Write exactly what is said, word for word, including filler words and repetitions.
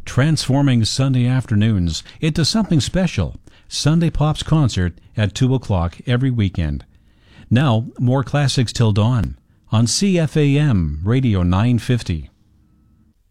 transforming Sunday afternoons into something special. Sunday Pops Concert at two o'clock every weekend. Now, more classics till dawn on C F A M Radio nine fifty.